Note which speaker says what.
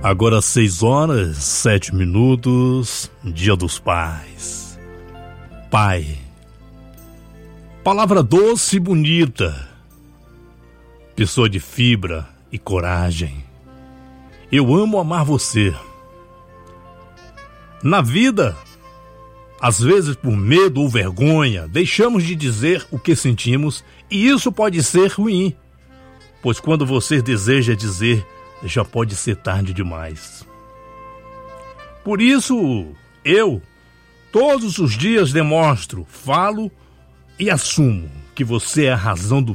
Speaker 1: Agora 6h07, Dia dos Pais. Pai. Palavra doce e bonita. Pessoa de fibra e coragem. Eu amo amar você. Na vida, às vezes por medo ou vergonha, deixamos de dizer o que sentimos e isso pode ser ruim, pois quando você deseja dizer, já pode ser tarde demais. Por isso, eu, todos os dias demonstro, falo e assumo que você é a razão do